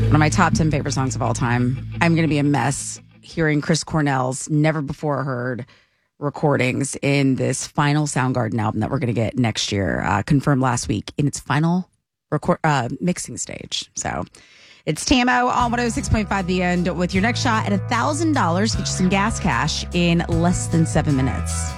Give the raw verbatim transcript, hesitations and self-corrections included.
One of my top ten favorite songs of all time. I'm going to be a mess hearing Chris Cornell's never before heard recordings in this final Soundgarden album that we're going to get next year, uh, confirmed last week in its final record uh, mixing stage. So it's T M O on one oh six point five The End with your next shot at one thousand dollars, get you some gas cash in less than seven minutes.